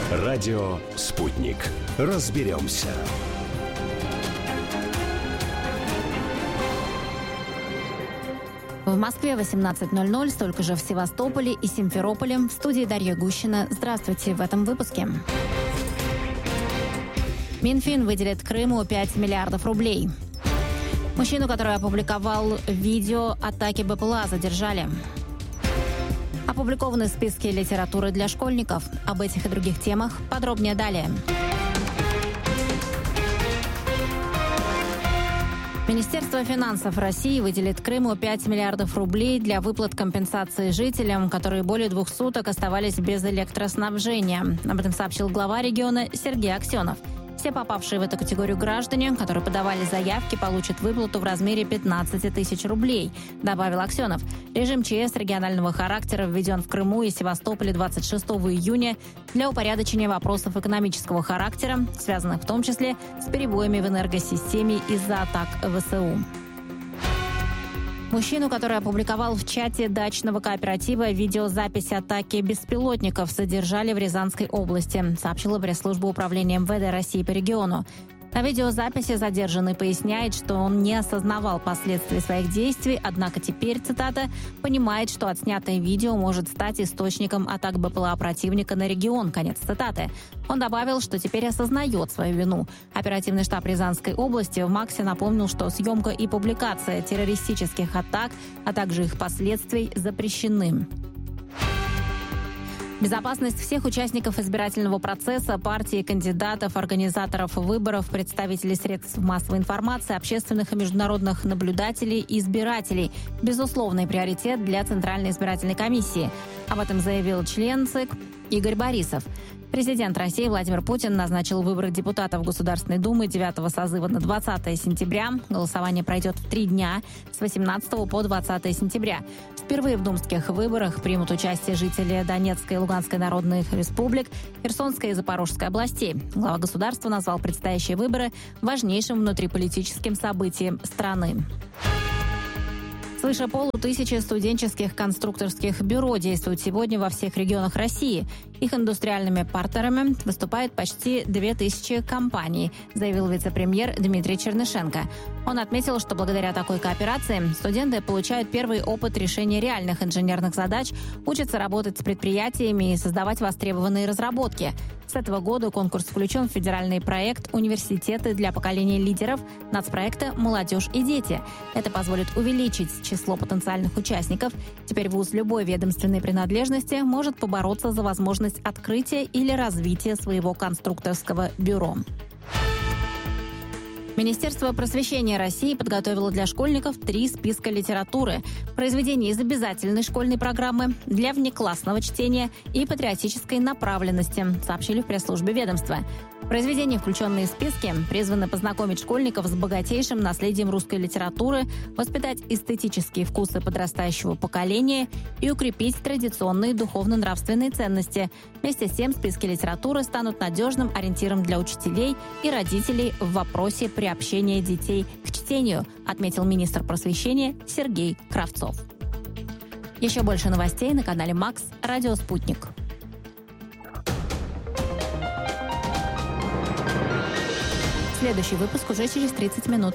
Радио «Спутник». Разберемся. В Москве 18:00, столько же в Севастополе и Симферополе. В студии Дарья Гущина. Здравствуйте в этом выпуске. Минфин выделит Крыму 5 миллиардов рублей. Мужчину, который опубликовал видео атаки БПЛА, задержали. Опубликованы списки литературы для школьников. Об этих и других темах подробнее далее. Министерство финансов России выделит Крыму 5 миллиардов рублей для выплат компенсации жителям, которые более 2 суток оставались без электроснабжения. Об этом сообщил глава региона Сергей Аксенов. Все попавшие в эту категорию граждане, которые подавали заявки, получат выплату в размере 15 тысяч рублей, добавил Аксенов. Режим ЧС регионального характера введен в Крыму и Севастополе 26 июня для упорядочения вопросов экономического характера, связанных в том числе с перебоями в энергосистеме из-за атак ВСУ. Мужчину, который опубликовал в чате дачного кооператива видеозапись атаки беспилотников, задержали в Рязанской области, сообщила пресс-служба управления МВД России по региону. На видеозаписи задержанный поясняет, что он не осознавал последствий своих действий, однако теперь, цитата, «понимает, что отснятое видео может стать источником атак БПЛА противника на регион», конец цитаты. Он добавил, что теперь осознает свою вину. Оперативный штаб Рязанской области в МАКСе напомнил, что съемка и публикация террористических атак, а также их последствий запрещены. Безопасность всех участников избирательного процесса, партий, кандидатов, организаторов выборов, представителей средств массовой информации, общественных и международных наблюдателей и избирателей – безусловный приоритет для Центральной избирательной комиссии. Об этом заявил член ЦИК Игорь Борисов. Президент России Владимир Путин назначил выборы депутатов Государственной Думы 9-го созыва на 20 сентября. Голосование пройдет в 3 дня с 18 по 20 сентября. Впервые в думских выборах примут участие жители Донецкой и Луганской народных республик, Херсонской и Запорожской областей. Глава государства назвал предстоящие выборы важнейшим внутриполитическим событием страны. Свыше 500 студенческих конструкторских бюро действуют сегодня во всех регионах России. Их индустриальными партнерами выступает почти 2000 компаний, заявил вице-премьер Дмитрий Чернышенко. Он отметил, что благодаря такой кооперации студенты получают первый опыт решения реальных инженерных задач, учатся работать с предприятиями и создавать востребованные разработки. С этого года конкурс включен в федеральный проект «Университеты для поколения лидеров» нацпроекта «Молодежь и дети». Это позволит увеличить число потенциальных участников. Теперь вуз любой ведомственной принадлежности может побороться за возможность открытия или развития своего конструкторского бюро. Министерство просвещения России подготовило для школьников 3 списка литературы: произведения из обязательной школьной программы, для внеклассного чтения и патриотической направленности, сообщили в пресс-службе ведомства. Произведения, включенные в списки, призваны познакомить школьников с богатейшим наследием русской литературы, воспитать эстетические вкусы подрастающего поколения и укрепить традиционные духовно-нравственные ценности. Вместе с тем, списки литературы станут надежным ориентиром для учителей и родителей в вопросе приобщения детей к чтению, отметил министр просвещения Сергей Кравцов. Еще больше новостей на канале МАКС «Радио Спутник». Следующий выпуск уже через 30 минут.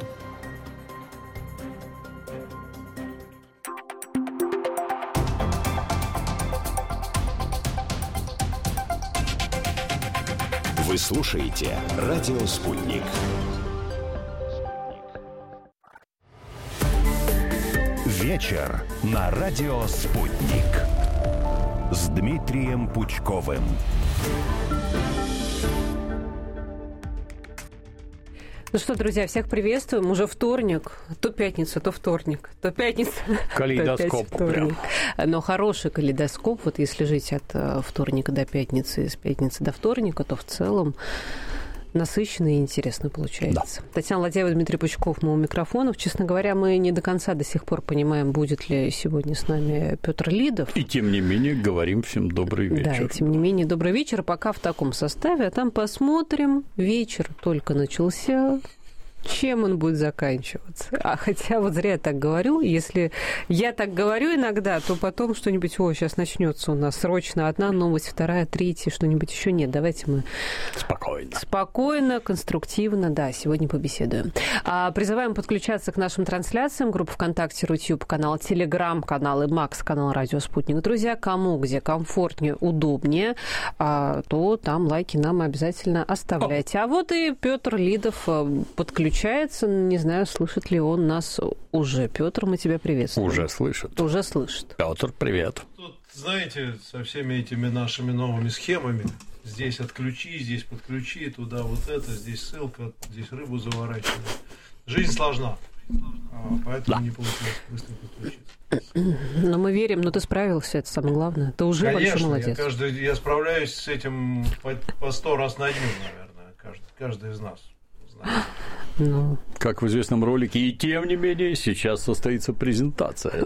Вы слушаете «Радио Спутник». Вечер на «Радио Спутник» с Дмитрием Пучковым. Ну что, друзья, всех приветствуем. Уже вторник. То пятница, то вторник. То пятница, калейдоскоп то опять вторник. Но хороший калейдоскоп. Вот если жить от вторника до пятницы, с пятницы до вторника, то в целом насыщенно и интересно получается. Да. Татьяна Ладяева, Дмитрий Пучков, мы у микрофонов. Честно говоря, мы не до конца до сих пор понимаем, будет ли сегодня с нами Петр Лидов. И тем не менее говорим всем добрый вечер. Да, и тем не менее добрый вечер. Пока в таком составе, а там посмотрим. Вечер только начался. Чем он будет заканчиваться? Хотя вот зря я так говорю. Если я так говорю иногда, то потом что-нибудь, сейчас начнется у нас срочно одна новость, вторая, третья, что-нибудь еще. Нет, давайте мы спокойно, конструктивно, да, сегодня побеседуем. Призываем подключаться к нашим трансляциям. Группа ВКонтакте, Рутюб, канал Телеграм, канал Макс, канал Радио Спутник. Друзья, кому где комфортнее, удобнее, то там лайки нам обязательно оставляйте. А вот и Петр Лидов подключается. Не знаю, слышит ли он нас уже. Петр, мы тебя приветствуем. Уже слышит. Уже слышит. Петр, привет. Тут, знаете, со всеми этими нашими новыми схемами, здесь отключи, здесь подключи, туда вот это, здесь ссылка, здесь рыбу заворачивай. Жизнь сложна, поэтому не получилось быстро подключиться. Но мы верим, но ты справился, это самое главное. Ты уже большой молодец. Я справляюсь с этим по 100 раз на дню, наверное, каждый из нас. Ну. Как в известном ролике, и тем не менее, сейчас состоится презентация.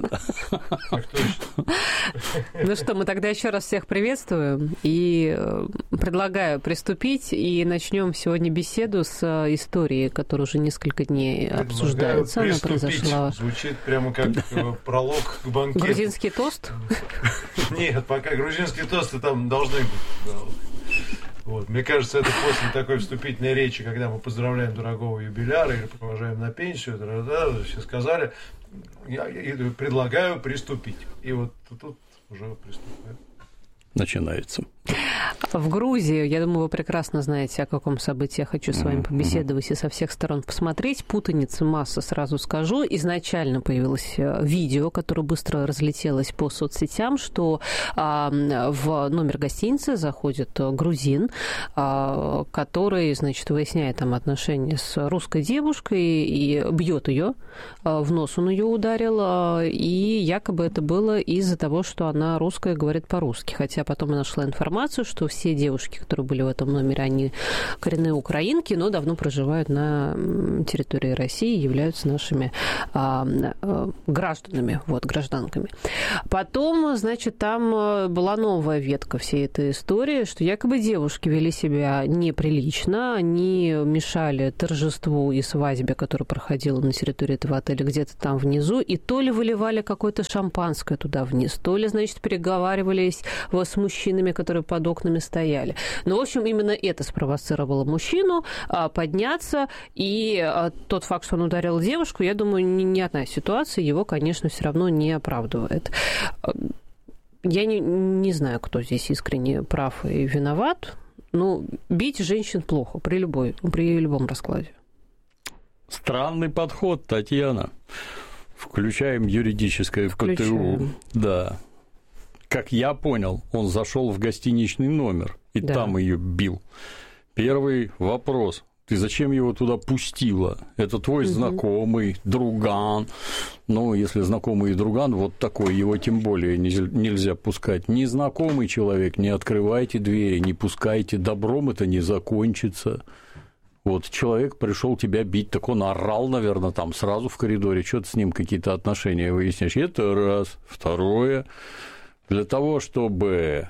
Ну что, мы тогда еще раз всех приветствуем и предлагаю приступить, и начнем сегодня беседу с историей, которая уже несколько дней обсуждается. Она произошла. Звучит прямо как пролог к банкету. Грузинский тост? Нет, пока грузинские тосты там должны быть. Вот. Мне кажется, это после такой вступительной речи, когда мы поздравляем дорогого юбиляра или провожаем на пенсию, все сказали, я предлагаю приступить. И вот тут уже приступаем. Начинается. В Грузии, я думаю, вы прекрасно знаете, о каком событии я хочу с вами побеседовать и со всех сторон посмотреть. Путаница масса, сразу скажу. Изначально появилось видео, которое быстро разлетелось по соцсетям, что в номер гостиницы заходит грузин, который, значит, выясняет там отношения с русской девушкой и бьет ее, в нос он ее ударил, и якобы это было из-за того, что она русская, говорит по-русски. Хотя потом я нашла информацию, что все девушки, которые были в этом номере, они коренные украинки, но давно проживают на территории России, являются нашими гражданами, гражданками. Потом, значит, там была новая ветка всей этой истории, что якобы девушки вели себя неприлично, они мешали торжеству и свадьбе, которая проходила на территории этого отеля где-то там внизу, и то ли выливали какое-то шампанское туда вниз, то ли, значит, переговаривались с мужчинами, которые под окнами стояли. Но, в общем, именно это спровоцировало мужчину подняться, и тот факт, что он ударил девушку, я думаю, ни одна ситуация его, конечно, все равно не оправдывает. Я не знаю, кто здесь искренне прав и виноват, но бить женщин плохо при любом раскладе. Странный подход, Татьяна. Включаем юридическое в КТУ. Да. Как я понял, он зашел в гостиничный номер и там ее бил. Первый вопрос. Ты зачем его туда пустила? Это твой знакомый, друган. Ну, если знакомый и друган, вот такой, его тем более нельзя пускать. Незнакомый человек, не открывайте двери, не пускайте, добром это не закончится. Вот человек пришел тебя бить, так он орал, наверное, там сразу в коридоре, что ты с ним какие-то отношения выясняешь. Это раз. Второе. Для того, чтобы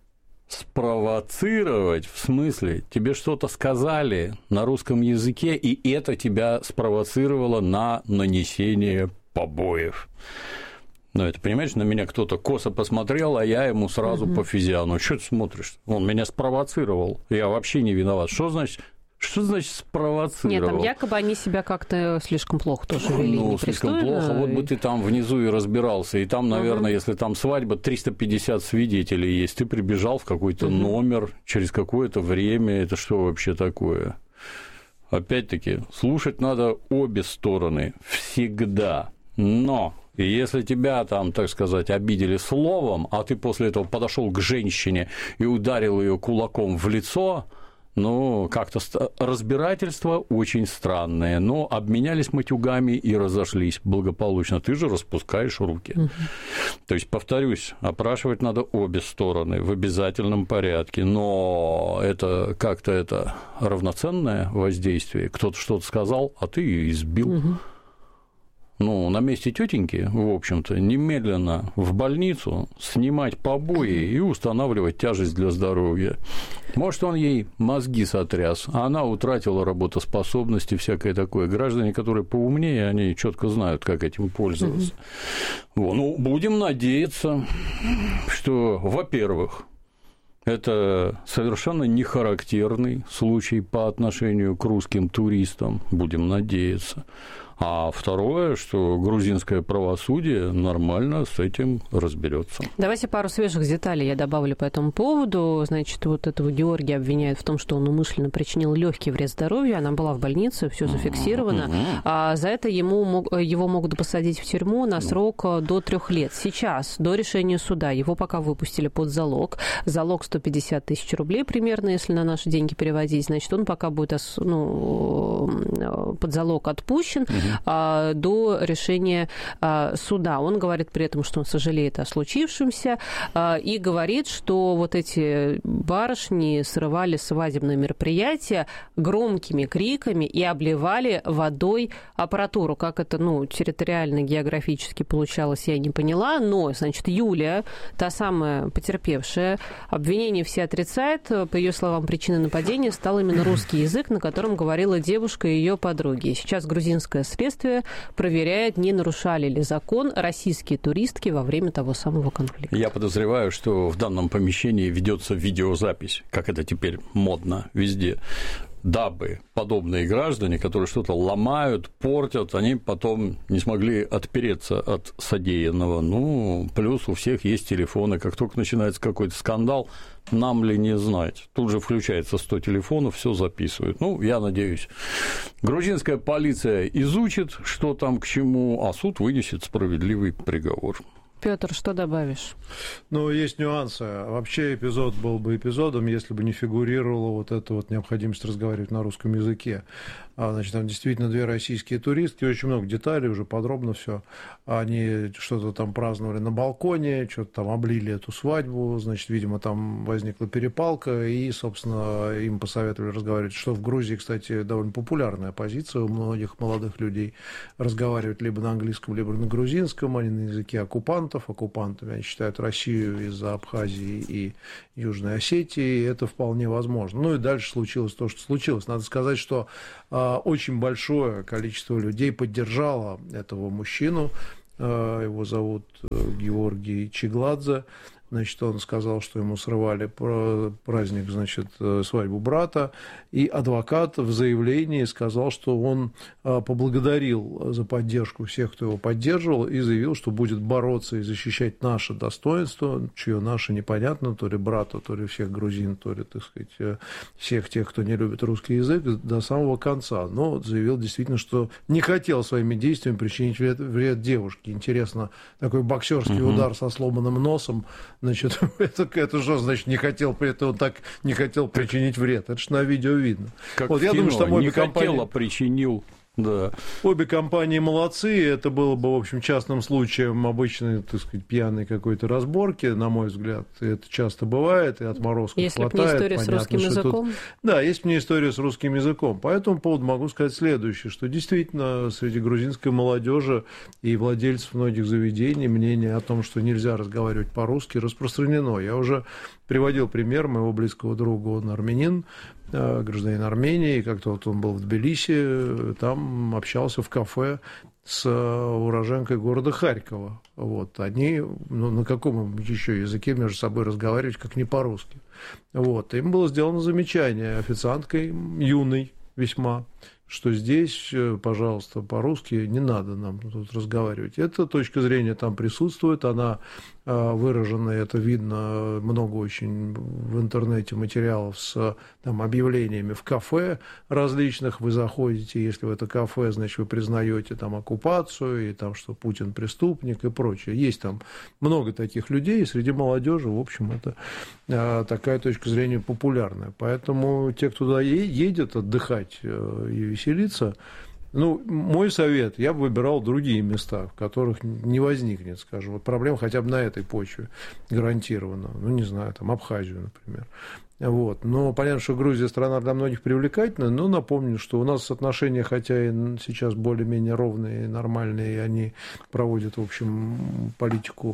спровоцировать, в смысле, тебе что-то сказали на русском языке, и это тебя спровоцировало на нанесение побоев. Ну, это, понимаешь, на меня кто-то косо посмотрел, а я ему сразу по физиану. Что ты смотришь? Он меня спровоцировал, я вообще не виноват. Что значит спровоцировал? Нет, там якобы они себя как-то слишком плохо тоже вели. Ну, слишком плохо. Вот бы ты там внизу и разбирался. И там, наверное, если там свадьба, 350 свидетелей есть. Ты прибежал в какой-то номер через какое-то время. Это что вообще такое? Опять-таки, слушать надо обе стороны. Всегда. Но если тебя там, так сказать, обидели словом, а ты после этого подошел к женщине и ударил ее кулаком в лицо, ну, как-то разбирательство очень странное, но обменялись матюгами и разошлись благополучно. Ты же распускаешь руки. То есть, повторюсь, опрашивать надо обе стороны в обязательном порядке, но это как-то равноценное воздействие. Кто-то что-то сказал, а ты ее избил. Ну, на месте тетеньки, в общем-то, немедленно в больницу снимать побои и устанавливать тяжесть для здоровья. Может, он ей мозги сотряс, а она утратила работоспособность и всякое такое. Граждане, которые поумнее, они четко знают, как этим пользоваться. Ну, будем надеяться, что, во-первых, это совершенно не характерный случай по отношению к русским туристам, будем надеяться. А второе, что грузинское правосудие нормально с этим разберется. Давайте пару свежих деталей я добавлю по этому поводу. Значит, вот этого Георгия обвиняют в том, что он умышленно причинил легкий вред здоровью. Она была в больнице, все зафиксировано. А за это его могут посадить в тюрьму на срок до 3 лет. Сейчас, до решения суда, его пока выпустили под залог. Залог 150 тысяч рублей примерно, если на наши деньги переводить. Значит, он пока будет под залог отпущен до решения суда. Он говорит при этом, что он сожалеет о случившемся, и говорит, что вот эти барышни срывали свадебное мероприятие громкими криками и обливали водой аппаратуру. Как это, территориально, географически получалось, я не поняла, но, значит, Юлия, та самая потерпевшая, обвинения все отрицает. По ее словам, причиной нападения стал именно русский язык, на котором говорила девушка и ее подруги. Сейчас грузинская следствие проверяет, не нарушали ли закон российские туристки во время того самого конфликта. Я подозреваю, что в данном помещении ведется видеозапись, как это теперь модно везде, дабы подобные граждане, которые что-то ломают, портят, они потом не смогли отпереться от содеянного. Плюс у всех есть телефоны, как только начинается какой-то скандал, нам ли не знать. Тут же включается 100 телефонов, все записывают. Я надеюсь, грузинская полиция изучит, что там к чему, а суд вынесет справедливый приговор. Петр, что добавишь? Есть нюансы. Вообще эпизод был бы эпизодом, если бы не фигурировала вот эта вот необходимость разговаривать на русском языке. Значит, там действительно 2 российские туристки, очень много деталей, уже подробно все. Они что-то там праздновали на балконе, что-то там облили эту свадьбу, значит, видимо, там возникла перепалка, и, собственно, им посоветовали разговаривать, что в Грузии, кстати, довольно популярная позиция у многих молодых людей, разговаривать либо на английском, либо на грузинском, они на языке оккупантов. Оккупантами они считают Россию из-за Абхазии и Южной Осетии, и это вполне возможно. И дальше случилось то, что случилось. Надо сказать, что очень большое количество людей поддержало этого мужчину. Его зовут Георгий Чигладзе. Значит, он сказал, что ему срывали праздник, значит, свадьбу брата, и адвокат в заявлении сказал, что он поблагодарил за поддержку всех, кто его поддерживал, и заявил, что будет бороться и защищать наше достоинство, чье наше непонятно, то ли брата, то ли всех грузин, то ли, так сказать, всех тех, кто не любит русский язык, до самого конца. Но заявил действительно, что не хотел своими действиями причинить вред девушке. Интересно, такой боксерский удар со сломанным носом. Значит, это что значит не хотел, он так не хотел причинить вред? Это же на видео видно. Как я думаю, что обе компании причинил. Да. Обе компании молодцы, это было бы, в общем, частным случаем обычной, так сказать, пьяной какой-то разборки, на мой взгляд. Это часто бывает, и отморозков если хватает. Если бы не история с русским языком? Тут... Да, есть мне история с русским языком. По этому поводу могу сказать следующее, что действительно среди грузинской молодежи и владельцев многих заведений мнение о том, что нельзя разговаривать по-русски, распространено. Я уже приводил пример моего близкого друга, он армянин, гражданин Армении, как-то вот он был в Тбилиси, там общался в кафе с уроженкой города Харькова. Вот. Они на каком еще языке между собой разговаривать, как не по-русски. Вот. Им было сделано замечание официанткой, юной весьма, что здесь, пожалуйста, по-русски не надо нам тут разговаривать. Эта точка зрения там присутствует, она выражена, это видно, много очень в интернете материалов с там, объявлениями в кафе различных. Вы заходите, если в это кафе, значит, вы признаете там оккупацию, и там, что Путин преступник и прочее. Есть там много таких людей, и среди молодежи, в общем, это такая точка зрения популярная. Поэтому те, кто туда едет отдыхать и веселиться, мой совет, я бы выбирал другие места, в которых не возникнет, скажем, вот проблем хотя бы на этой почве гарантированно. Не знаю, там Абхазию, например. Вот. Но понятно, что Грузия страна для многих привлекательная, но напомню, что у нас отношения, хотя и сейчас более-менее ровные и нормальные, и они проводят, в общем, политику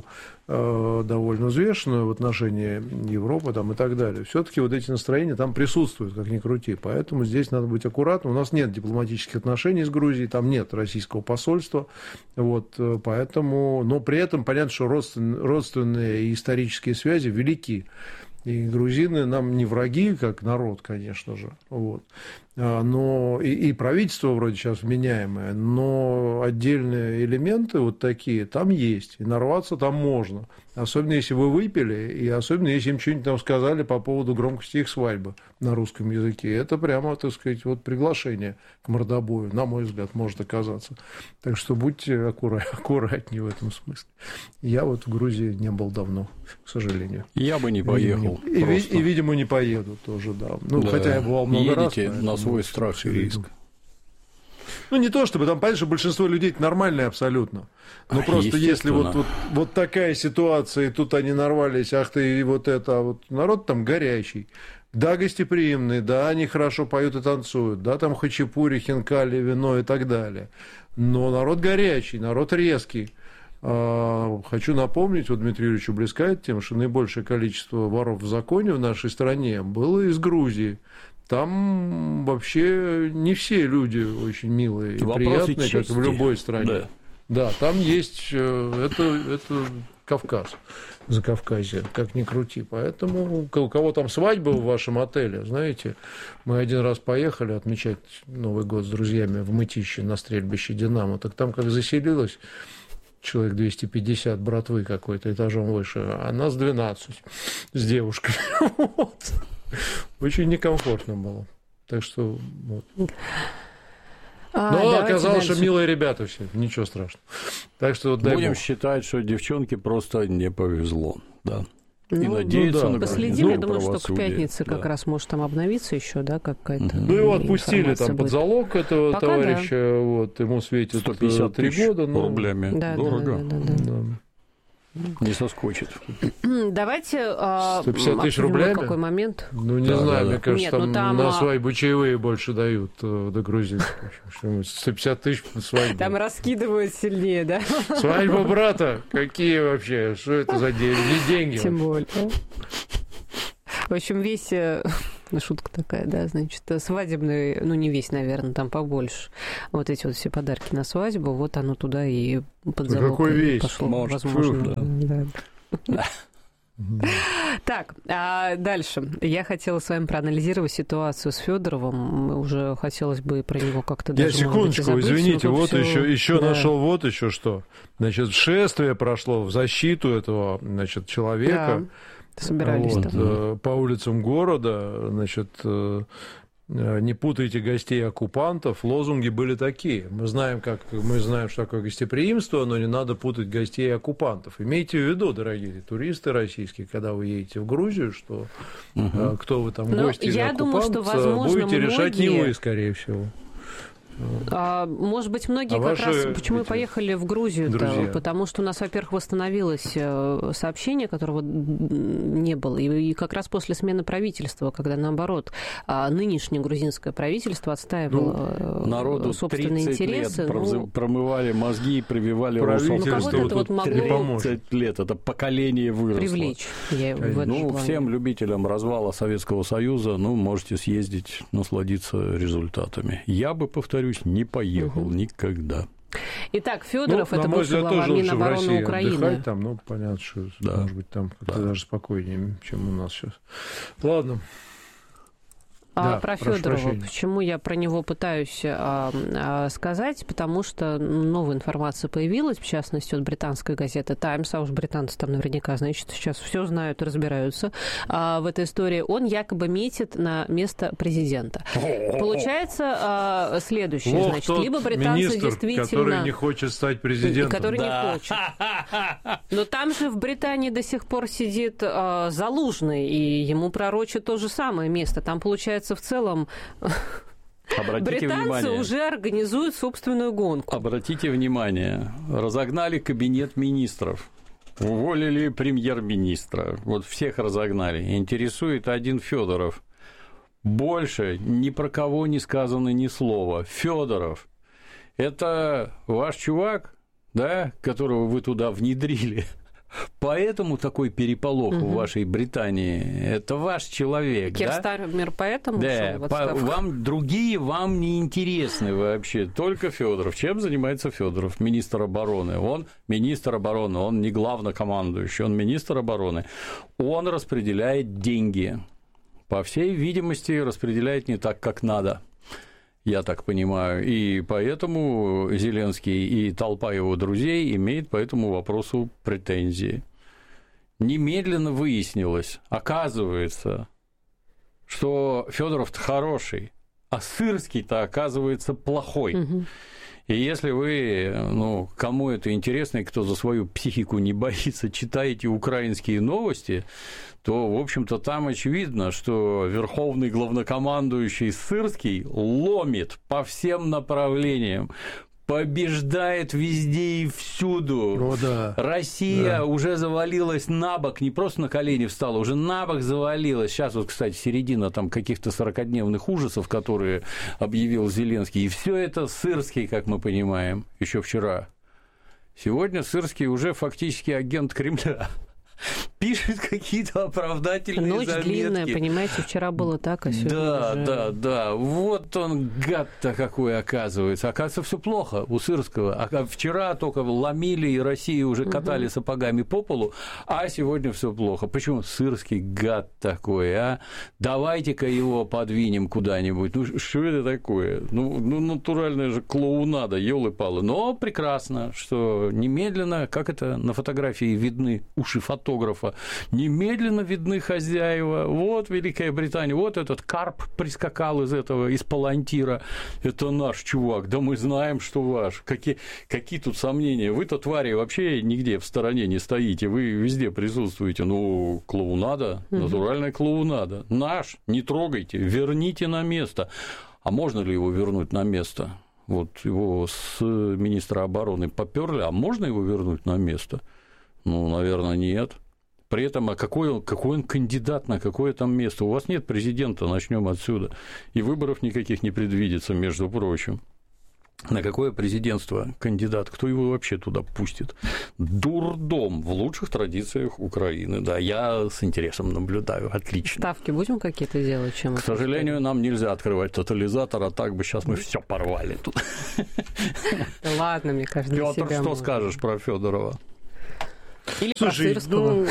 довольно взвешенную в отношении Европы там, и так далее. Все-таки вот эти настроения там присутствуют, как ни крути. Поэтому здесь надо быть аккуратным. У нас нет дипломатических отношений с Грузией, там нет российского посольства. Вот, поэтому, но при этом понятно, что родственные и исторические связи велики. И грузины нам не враги, как народ, конечно же. Вот. Но и правительство вроде сейчас вменяемое, но отдельные элементы вот такие там есть. И нарваться там можно. Особенно, если вы выпили, и особенно, если им что-нибудь там сказали по поводу громкости их свадьбы на русском языке. Это прямо, так сказать, вот приглашение к мордобою, на мой взгляд, может оказаться. Так что будьте аккуратнее в этом смысле. Я вот в Грузии не был давно, к сожалению. Я бы не поехал. И, видимо, не поеду тоже, да. Ну, да. Хотя я бывал много раз. Едете на свой страх и риск. Ну, не то чтобы, там, понятно, что большинство людей нормальные абсолютно. Но просто если вот такая ситуация, и тут они нарвались, ах ты, и вот это, а вот народ там горячий. Да, гостеприимный, да, они хорошо поют и танцуют, да, там хачапури, хинкали, вино и так далее. Но народ горячий, народ резкий. Хочу напомнить, вот Дмитрию Юрьевичу близка эта тема, что наибольшее количество воров в законе в нашей стране было из Грузии. Там вообще не все люди очень милые и приятные, как в любой стране. Да, там есть это Кавказ, Закавказье, как ни крути. Поэтому у кого там свадьба в вашем отеле, знаете, мы один раз поехали отмечать Новый год с друзьями в Мытище на стрельбище «Динамо», так там как заселилось человек 250 братвы какой-то этажом выше, а нас 12 с девушками. Вот. Очень некомфортно было. Так что вот. Но оказалось, что милые ребята все, ничего страшного. Так что будем считать, что девчонке просто не повезло, да. И надеяться на последим, я думаю, что к пятнице как раз может там обновиться еще, да, какая-то. Ну, его отпустили там под залог этого пока товарища, вот, ему светит 3 года. Рублями. Да, дорого. Да. Не соскочит. Давайте 150 тысяч рублями? Какой момент? Ну, не знаю, мне кажется, там на свадьбу чаевые больше дают до Грузии. 150 тысяч на свадьбу. Там раскидывают сильнее, да? Свадьба брата? Какие вообще? Что это за деньги? Тем более. В общем, весь... Шутка такая, да, значит, свадебный, ну, не весь, наверное, там побольше. Вот эти вот все подарки на свадьбу, вот оно туда и под залог пошло. Может, возможно. Да. Так, а дальше. Я хотела с вами проанализировать ситуацию с Федоровым. Уже хотелось бы про него как-то даже. Я секундочку, забыть, извините, вот еще да. Нашел вот еще что. Значит, шествие прошло в защиту этого, значит, человека. Да. Собирались вот, там. По улицам города, значит, не путайте гостей и оккупантов. Лозунги были такие. Мы знаем, что такое гостеприимство, но не надо путать гостей и оккупантов. Имейте в виду, дорогие туристы российские, когда вы едете в Грузию, что кто вы там, гости или оккупант, будете решать не вы, скорее всего. Может быть, многие как раз... Почему мы поехали в Грузию-то? Потому что у нас, во-первых, восстановилось сообщение, которого не было. И как раз после смены правительства, когда, наоборот, нынешнее грузинское правительство отстаивало народу собственные интересы. Лет промывали мозги и прививали русскому. Кого-то вот могло 30 лет. Это поколение выросло. Привлечь. Всем любителям развала Советского Союза, можете съездить, насладиться результатами. Я бы, повторю, не поехал никогда. Итак, Федоров это бывший глава Минобороны Украины. Там, понятно, что может быть там как-то даже спокойнее, чем у нас сейчас. Ладно. Про Федорова. Почему я про него пытаюсь сказать? Потому что новая информация появилась, в частности, от британской газеты «Таймс», а уж британцы там наверняка, значит, сейчас все знают и разбираются в этой истории. Он якобы метит на место президента. Получается следующее. Значит, либо британцы министр, действительно... который не хочет стать президентом. Который не хочет. Но там же в Британии до сих пор сидит Залужный, и ему пророчат то же самое место. Там, получается, в целом британцы уже организуют собственную гонку. Обратите внимание, разогнали кабинет министров, уволили премьер-министра, вот всех разогнали. Интересует один Федоров. Больше ни про кого не сказано ни слова. Федоров – это ваш чувак, да, которого вы туда внедрили? Поэтому такой переполох в вашей Британии. Это ваш человек, Кир да? Стармер поэтому да, ушел в отставку? Другие вам не интересны вообще. Только Федоров. Чем занимается Федоров? Министр обороны. Он министр обороны, он не главнокомандующий, он министр обороны. Он распределяет деньги. По всей видимости, распределяет не так, как надо. Я так понимаю. И поэтому Зеленский и толпа его друзей имеют по этому вопросу претензии. Немедленно выяснилось, оказывается, что Федоров-то хороший, а Сырский-то, оказывается, плохой. И если вы, кому это интересно, и кто за свою психику не боится, читаете украинские новости, то, в общем-то, там очевидно, что верховный главнокомандующий Сырский ломит по всем направлениям, побеждает везде и всюду. О, да. Россия уже завалилась на бок, не просто на колени встала, уже на бок завалилась. Сейчас вот, кстати, середина там каких-то 40-дневных ужасов, которые объявил Зеленский. И все это Сырский, как мы понимаем, еще вчера. Сегодня Сырский уже фактически агент Кремля. Пишет какие-то оправдательные Ночь заметки. длинная, понимаете, вчера было так, а сегодня Да. Вот он, гад-то какой, оказывается. Оказывается, все плохо у Сырского. А вчера только ломили, и Россию уже катали сапогами по полу, а сегодня все плохо. Почему Сырский гад такой, а? Давайте-ка его подвинем куда-нибудь. Что это такое? Натуральная же клоунада, ёлы-палы. Но прекрасно, что немедленно, как это на фотографии видны уши фотографа, немедленно видны хозяева. Вот Великая Британия, вот этот карп прискакал из Палантира. Это наш чувак. Да мы знаем, что ваш. Какие тут сомнения? Вы-то, твари, вообще нигде в стороне не стоите. Вы везде присутствуете. Клоунада, натуральная клоунада. Наш, не трогайте, верните на место. А можно ли его вернуть на место? Вот его с министра обороны попёрли, а можно его вернуть на место? Наверное, нет. При этом, а какой он кандидат на какое там место? У вас нет президента, начнем отсюда. И выборов никаких не предвидится, между прочим. На какое президентство кандидат? Кто его вообще туда пустит? Дурдом в лучших традициях Украины. Да, я с интересом наблюдаю. Отлично. Ставки будем какие-то делать? К сожалению, нам нельзя открывать тотализатор, а так бы сейчас мы все порвали тут. Ладно, мне кажется, Пётр, что скажешь про Федорова? Или слушай, я,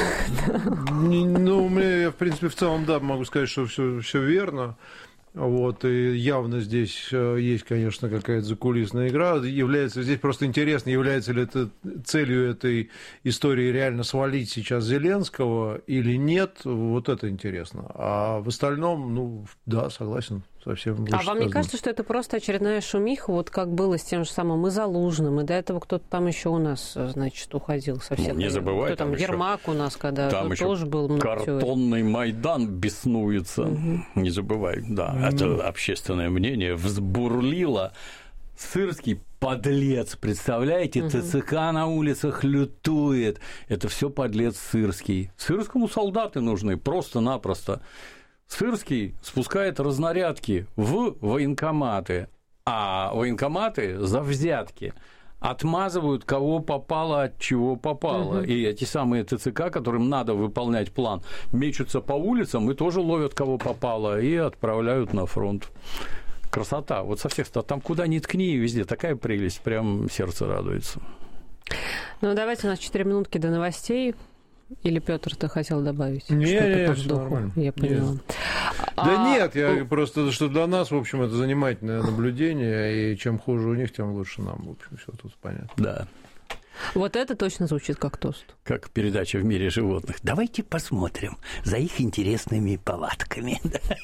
в принципе, в целом, да, могу сказать, что все верно. Вот, и явно здесь есть, конечно, какая-то закулисная игра. Здесь просто интересно, является ли это целью этой истории реально свалить сейчас Зеленского или нет. Вот это интересно. А в остальном, да, согласен. Совсем а вам не кажется, что это просто очередная шумиха, вот как было с тем же самым и Залужным, и до этого кто-то там еще у нас, значит, уходил совсем. Не забывай, кто там Ермак у нас, когда там тоже был много картонный Майдан беснуется. Не забывай, да, это общественное мнение взбурлило. Сырский подлец, представляете, ТЦК на улицах лютует. Это все подлец Сырский. Сырскому солдаты нужны просто-напросто. Сырский спускает разнарядки в военкоматы, а военкоматы за взятки отмазывают кого попало, от чего попало. И эти самые ТЦК, которым надо выполнять план, мечутся по улицам и тоже ловят кого попало и отправляют на фронт. Красота. Вот со всех сторон. Там куда ни ткни, везде такая прелесть, прям сердце радуется. Давайте у нас 4 минутки до новостей. Или Пётр, ты хотел добавить? Нет, все нормально. Я поняла. Да нет, я просто, что для нас, в общем, это занимательное наблюдение, и чем хуже у них, тем лучше нам, в общем, все тут понятно. Да. Вот это точно звучит как тост. Как передача «В мире животных». Давайте посмотрим за их интересными повадками.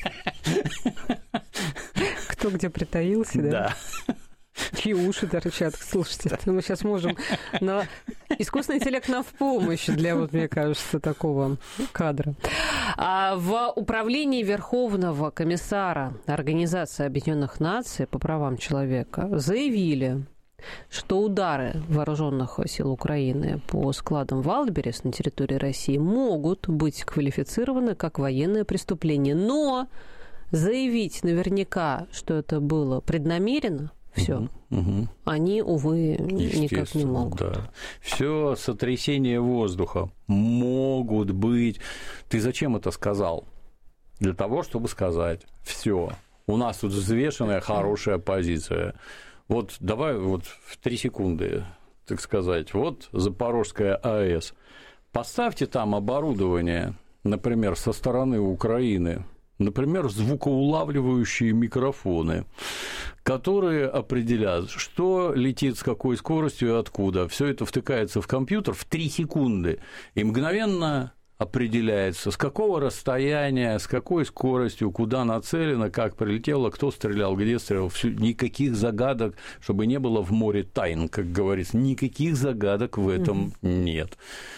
Кто где притаился, да? Да. Чьи уши торчат. Слушайте, мы сейчас можем... Но искусственный интеллект нам в помощь для, мне кажется, такого кадра. В управлении Верховного комиссара Организации Объединенных Наций по правам человека заявили, что удары вооруженных сил Украины по складам Вайлдберрис на территории России могут быть квалифицированы как военное преступление. Но заявить наверняка, что это было преднамеренно, Все. Они, увы, никак не могут. Да. Все сотрясения воздуха могут быть. Ты зачем это сказал? Для того, чтобы сказать: все, у нас тут взвешенная хорошая позиция. Вот давай вот в 3 секунды, так сказать, вот Запорожская АЭС. Поставьте там оборудование, например, со стороны Украины, например, звукоулавливающие микрофоны, которые определяют, что летит с какой скоростью и откуда. Все это втыкается в компьютер в 3 секунды и мгновенно определяется, с какого расстояния, с какой скоростью, куда нацелено, как прилетело, кто стрелял, где стрелял. Никаких загадок, чтобы не было в море тайн, как говорится, никаких загадок в этом нет.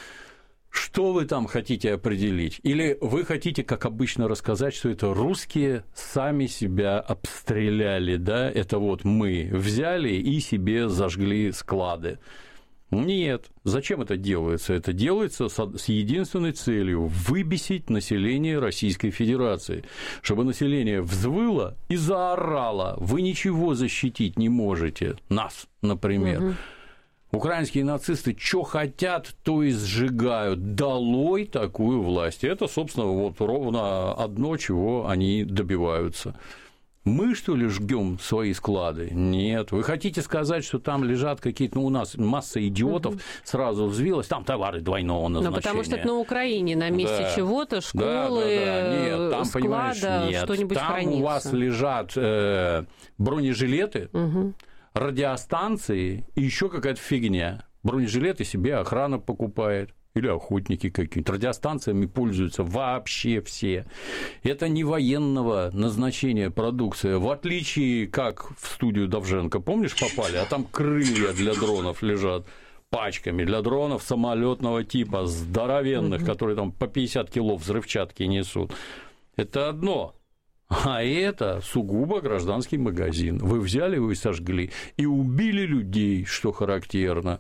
Что вы там хотите определить? Или вы хотите, как обычно, рассказать, что это русские сами себя обстреляли, да? Это вот мы взяли и себе зажгли склады. Нет. Зачем это делается? Это делается с единственной целью – выбесить население Российской Федерации, чтобы население взвыло и заорало. Вы ничего защитить не можете. Нас, например. Украинские нацисты что хотят, то и сжигают. Долой такую власть. Это, собственно, вот ровно одно, чего они добиваются. Мы, что ли, жгем свои склады? Нет. Вы хотите сказать, что там лежат какие-то... Ну, у нас масса идиотов сразу взвилась, там товары двойного назначения. Ну, потому что это на Украине, на месте чего-то, школы, Нет, там, склада, нет. что-нибудь там хранится. У вас лежат бронежилеты, радиостанции и еще какая-то фигня. Бронежилеты себе охрана покупает. Или охотники какие-то. Радиостанциями пользуются вообще все. Это не военного назначения продукция. В отличие, как в студию Довженко, помнишь, попали, а там крылья для дронов лежат пачками. Для дронов самолетного типа, здоровенных, которые там по 50 кило взрывчатки несут. Это одно. А это сугубо гражданский магазин. Вы взяли его и сожгли. И убили людей, что характерно.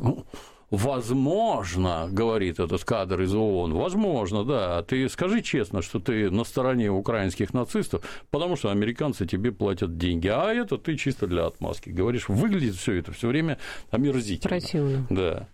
Возможно, говорит этот кадр из ООН, возможно, да, ты скажи честно, что ты на стороне украинских нацистов, потому что американцы тебе платят деньги, а это ты чисто для отмазки говоришь. Выглядит все это все время омерзительно. Противно. Да.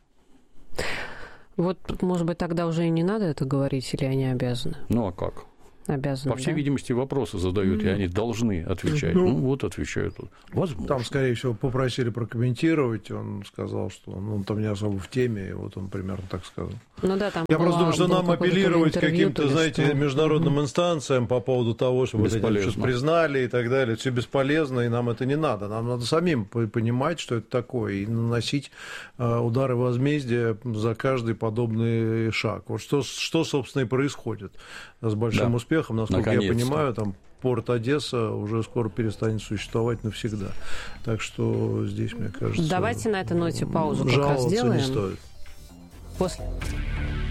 Вот, может быть, тогда уже и не надо это говорить, или они обязаны? Ну, а как? Обязаны, по всей видимости, вопросы задают, и они должны отвечать. Ну, вот отвечают. Возможно. Там, скорее всего, попросили прокомментировать. Он сказал, что он там не особо в теме, и вот он примерно так сказал. Ну, да, там я просто думаю, что нам апеллировать к каким-то, знаете, международным инстанциям по поводу того, чтобы это признали и так далее, все бесполезно, и нам это не надо. Нам надо самим понимать, что это такое, и наносить удары возмездия за каждый подобный шаг. Вот что собственно, и происходит с большим успехом. Насколько я понимаю, там порт Одесса уже скоро перестанет существовать навсегда. Так что здесь, мне кажется... Давайте на этой ноте паузу как раз сделаем. Не стоит. После...